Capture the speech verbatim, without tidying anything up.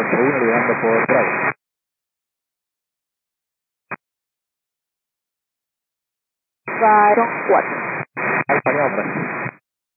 cuatro uno llegando por Bravo. Byron cuatro. Alfa Lima, Brasil.